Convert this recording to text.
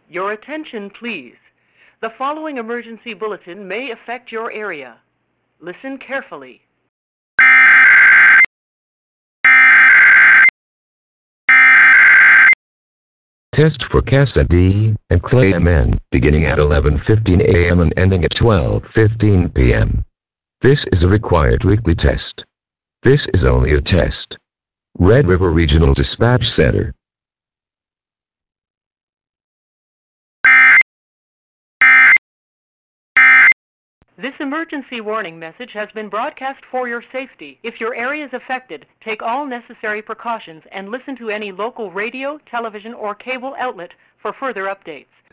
Your attention, please. The following emergency bulletin may affect your area. Listen carefully. Test for CASA-D and CLAMN, beginning at 11:15 a.m. and ending at 12:15 p.m. This is a required weekly test. This is only a test. Red River Regional Dispatch Center. This emergency warning message has been broadcast for your safety. If your area is affected, take all necessary precautions and listen to any local radio, television, or cable outlet for further updates.